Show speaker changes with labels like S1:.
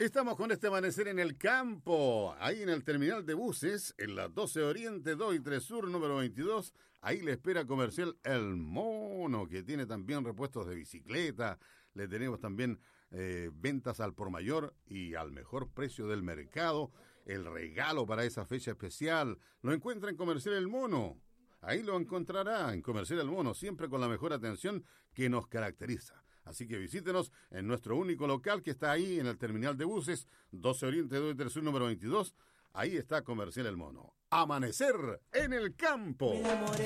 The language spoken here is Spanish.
S1: Estamos con este amanecer en el campo, ahí en el terminal de buses, en la 12 Oriente, 2 y 3 Sur, número 22. Ahí le espera comercial El Mono, que tiene también repuestos de bicicleta. Le tenemos también ventas al por mayor y al mejor precio del mercado. El regalo para esa fecha especial. Lo encuentra en Comercial El Mono. Ahí lo encontrará en Comercial El Mono, siempre con la mejor atención que nos caracteriza. Así que visítenos en nuestro único local que está ahí en el terminal de buses, 12 Oriente, 2 y 3 Sur, número 22. Ahí está Comercial El Mono. Amanecer en el campo.